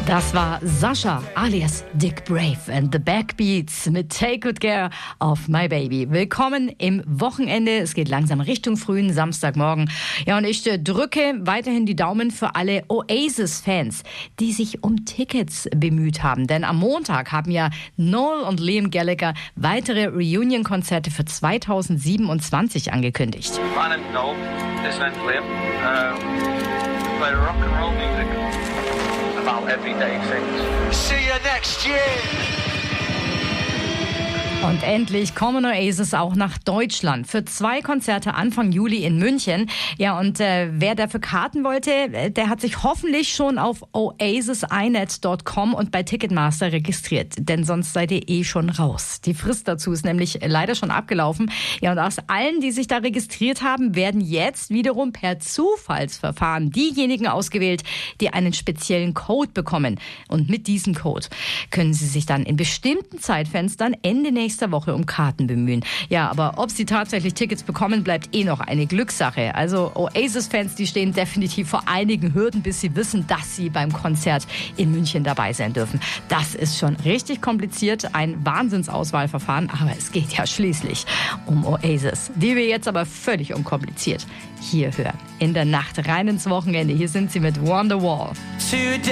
Das war Sascha alias Dick Brave and the Backbeats mit Take Good Care of My Baby. Willkommen im Wochenende. Es geht langsam Richtung frühen Samstagmorgen. Ja, und ich drücke weiterhin die Daumen für alle Oasis-Fans, die sich um Tickets bemüht haben. Denn am Montag haben ja Noel und Liam Gallagher weitere Reunion-Konzerte für 2027 angekündigt. My name's Noel. This name's Liam. We play rock and roll music. About everyday things. See you next year. Und endlich kommen Oasis auch nach Deutschland für 2 Konzerte Anfang Juli in München. Ja, und wer dafür Karten wollte, der hat sich hoffentlich schon auf oasisinet.com und bei Ticketmaster registriert. Denn sonst seid ihr schon raus. Die Frist dazu ist nämlich leider schon abgelaufen. Ja, und aus allen, die sich da registriert haben, werden jetzt wiederum per Zufallsverfahren diejenigen ausgewählt, die einen speziellen Code bekommen. Und mit diesem Code können sie sich dann in bestimmten Zeitfenstern Ende nächster Woche um Karten bemühen. Ja, aber ob sie tatsächlich Tickets bekommen, bleibt noch eine Glückssache. Also Oasis-Fans, die stehen definitiv vor einigen Hürden, bis sie wissen, dass sie beim Konzert in München dabei sein dürfen. Das ist schon richtig kompliziert, ein Wahnsinnsauswahlverfahren, aber es geht ja schließlich um Oasis, die wir jetzt aber völlig unkompliziert hier hören. In der Nacht rein ins Wochenende. Hier sind sie mit Wonderwall.